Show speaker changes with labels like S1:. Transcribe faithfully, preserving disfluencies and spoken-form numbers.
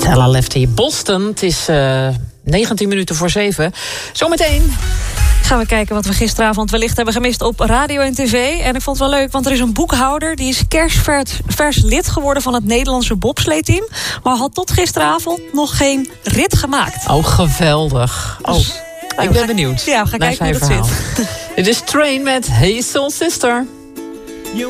S1: Ella Lefty, Boston. Het is uh, negentien minuten voor zeven. Zometeen
S2: gaan we kijken wat we gisteravond wellicht hebben gemist op radio en tv. En ik vond het wel leuk, want er is een boekhouder... die is kerstvers vers lid geworden van het Nederlandse bobsleeteam... maar had tot gisteravond nog geen rit gemaakt.
S1: Oh, geweldig. Oh, dus, ik ben
S2: gaan,
S1: benieuwd.
S2: Ja, we gaan kijken hoe dat
S1: verhaal.
S2: zit.
S1: Dit is Train met Hey Soul Sister.